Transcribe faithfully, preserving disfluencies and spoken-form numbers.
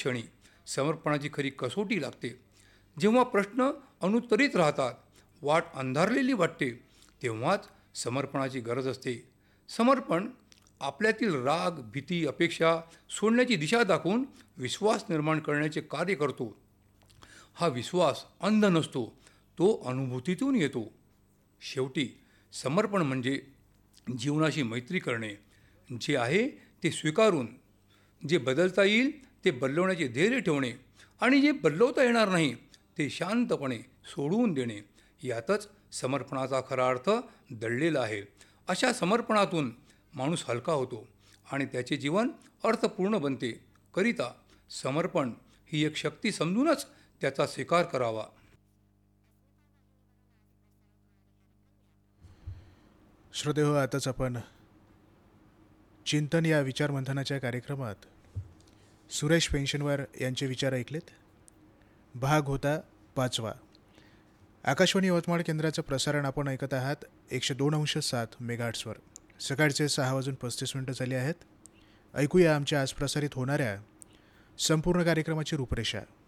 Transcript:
क्षणी समर्पणाची खरी कसोटी लागते. जेव्हा प्रश्न अनुत्तरित राहतात, वाट अंधारलेली वाटते, तेव्हाच समर्पणाची गरज असते. समर्पण आपल्यातील राग, भीती, अपेक्षा सोडण्याची दिशा दाखवून विश्वास निर्माण करण्याचे कार्य करतो. हा विश्वास अंध नसतो, तो अनुभूतीतून येतो. शेवटी समर्पण म्हणजे जीवनाशी मैत्री करणे, जे आहे ते स्वीकारून, जे बदलता येईल ते बदलवण्याचे धैर्य ठेवणे आणि जे बदलवता येणार नाही ते शांतपणे सोडवून देणे, यातच समर्पणाचा खरा अर्थ दडलेला आहे. अशा समर्पणातून माणूस हलका होतो आणि त्याचे जीवन अर्थपूर्ण बनते. करिता समर्पण ही एक शक्ती समजूनच त्याचा स्वीकार करावा. श्रोतेहो, आताच आपण चिंतन या विचारमंथनाच्या कार्यक्रमात सुरेश पेन्शनवर यांचे विचार ऐकलेत. भाग होता पाचवा. आकाशवाणी यवतमाळ केंद्राचं प्रसारण आपण ऐकत आहात एकशे दोन अंश सात मेगाहर्ट्झवर. सकाळचे सहा वाजून पस्तीस मिनटं झाली आहेत. ऐकूया आमच्या आज प्रसारित होणाऱ्या संपूर्ण कार्यक्रमाची रूपरेषा.